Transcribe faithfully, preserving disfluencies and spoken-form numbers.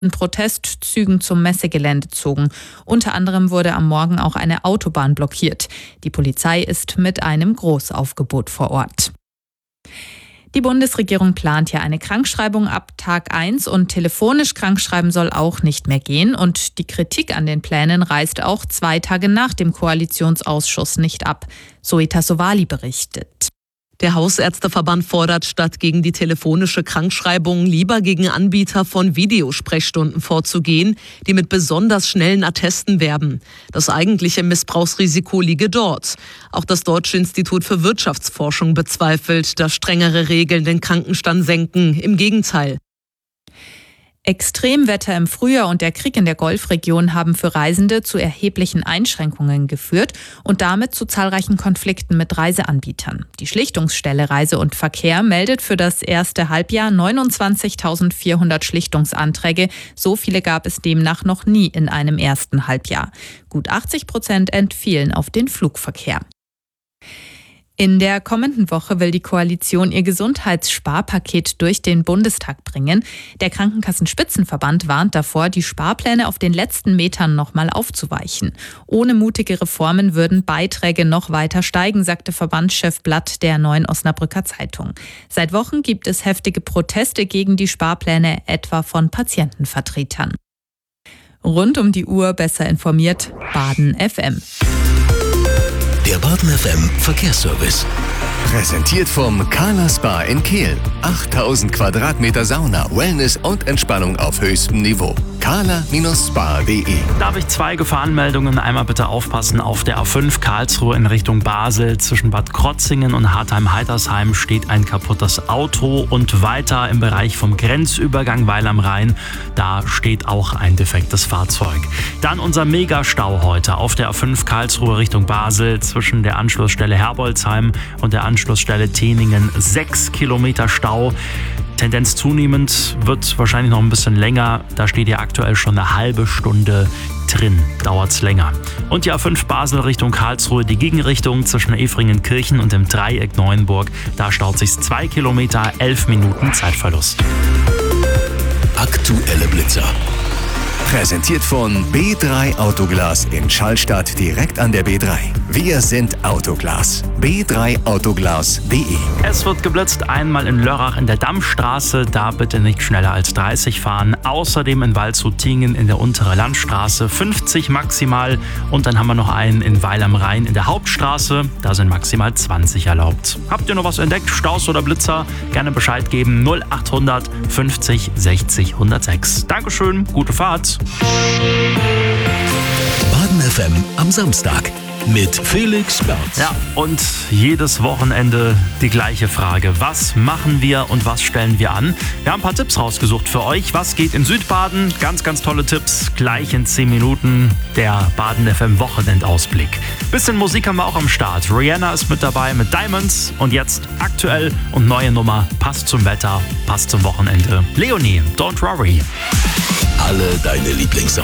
Protestzügen zum Messegelände zogen. Unter anderem wurde am Morgen auch eine Autobahn blockiert. Die Polizei ist mit einem Großaufgebot vor Ort. Die Bundesregierung plant ja eine Krankschreibung ab Tag eins und telefonisch krankschreiben soll auch nicht mehr gehen. Und die Kritik an den Plänen reißt auch zwei Tage nach dem Koalitionsausschuss nicht ab. Zoe Tassovali berichtet. Der Hausärzteverband fordert, statt gegen die telefonische Krankschreibung lieber gegen Anbieter von Videosprechstunden vorzugehen, die mit besonders schnellen Attesten werben. Das eigentliche Missbrauchsrisiko liege dort. Auch das Deutsche Institut für Wirtschaftsforschung bezweifelt, dass strengere Regeln den Krankenstand senken. Im Gegenteil. Extremwetter im Frühjahr und der Krieg in der Golfregion haben für Reisende zu erheblichen Einschränkungen geführt und damit zu zahlreichen Konflikten mit Reiseanbietern. Die Schlichtungsstelle Reise und Verkehr meldet für das erste Halbjahr neunundzwanzigtausendvierhundert Schlichtungsanträge. So viele gab es demnach noch nie in einem ersten Halbjahr. Gut achtzig Prozent entfielen auf den Flugverkehr. In der kommenden Woche will die Koalition ihr Gesundheitssparpaket durch den Bundestag bringen. Der Krankenkassenspitzenverband warnt davor, die Sparpläne auf den letzten Metern nochmal aufzuweichen. Ohne mutige Reformen würden Beiträge noch weiter steigen, sagte Verbandschef Blatt der Neuen Osnabrücker Zeitung. Seit Wochen gibt es heftige Proteste gegen die Sparpläne, etwa von Patientenvertretern. Rund um die Uhr besser informiert, Baden F M. Der Baden F M Verkehrsservice. Präsentiert vom Carla Spa in Kehl. achttausend Quadratmeter Sauna, Wellness und Entspannung auf höchstem Niveau. carla Spa punkt de. Da habe ich zwei Gefahrenmeldungen. Einmal bitte aufpassen, auf der A fünf Karlsruhe in Richtung Basel. Zwischen Bad Krotzingen und Hartheim-Heitersheim steht ein kaputtes Auto. Und weiter im Bereich vom Grenzübergang Weil am Rhein, da steht auch ein defektes Fahrzeug. Dann unser Megastau heute auf der A fünf Karlsruhe Richtung Basel. Zwischen der Anschlussstelle Herbolzheim und der Anschlussstelle Teningen sechs Kilometer Stau. Tendenz zunehmend, wird wahrscheinlich noch ein bisschen länger. Da steht ja aktuell schon eine halbe Stunde drin, dauert's länger. Und die A fünf Basel Richtung Karlsruhe, die Gegenrichtung zwischen Efringenkirchen und dem Dreieck Neuenburg. Da staut sich zwei Kilometer, elf Minuten Zeitverlust. Aktuelle Blitzer. Präsentiert von B drei Autoglas in Schallstadt direkt an der B drei. Wir sind Autoglas. b drei autoglas punkt de. Es wird geblitzt, einmal in Lörrach in der Dammstraße, da bitte nicht schneller als dreißig fahren. Außerdem in Waldshut-Tiengen in der Untere Landstraße fünfzig maximal. Und dann haben wir noch einen in Weil am Rhein in der Hauptstraße, da sind maximal zwanzig erlaubt. Habt ihr noch was entdeckt, Staus oder Blitzer? Gerne Bescheid geben, null achthundert fünfzig sechzig hundertsechs. Dankeschön, gute Fahrt. Baden F M am Samstag mit Felix Berz. Ja, und jedes Wochenende die gleiche Frage. Was machen wir und was stellen wir an? Wir haben ein paar Tipps rausgesucht für euch. Was geht in Südbaden? Ganz, ganz tolle Tipps. Gleich in zehn Minuten der Baden F M Wochenendausblick. Bisschen Musik haben wir auch am Start. Rihanna ist mit dabei mit Diamonds. Und jetzt aktuell und neue Nummer. Passt zum Wetter, passt zum Wochenende. Leonie, Don't Worry. Alle deine Lieblingssongs.